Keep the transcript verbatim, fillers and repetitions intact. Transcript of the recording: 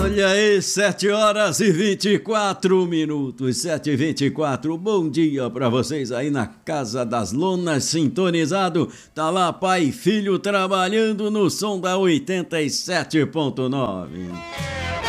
Olha aí, sete horas e vinte e quatro minutos, sete e vinte e quatro. Bom dia pra vocês aí na Casa das Lonas, sintonizado. Tá lá pai e filho trabalhando no som da oitenta e sete ponto nove.